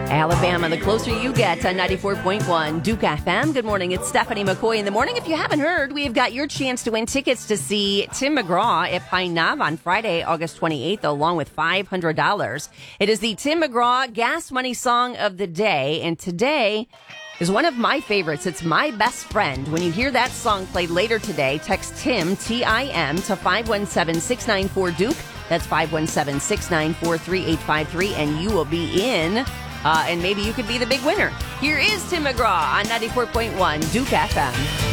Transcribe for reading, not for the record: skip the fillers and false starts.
Alabama, the closer you get on 94.1 Duke FM. Good morning. It's Stephanie McCoy in the morning. If you haven't heard, we've got your chance to win tickets to see Tim McGraw at Pine Knob on Friday, August 28th, along with $500. It is the Tim McGraw Gas Money Song of the Day, and today is one of my favorites. It's My Best Friend. When you hear that song played later today, text TIM, T-I-M, to 517-694-DUKE. That's 517-694-3853, and you will be in. And maybe you could be the big winner. Here is Tim McGraw on 94.1 Duke FM.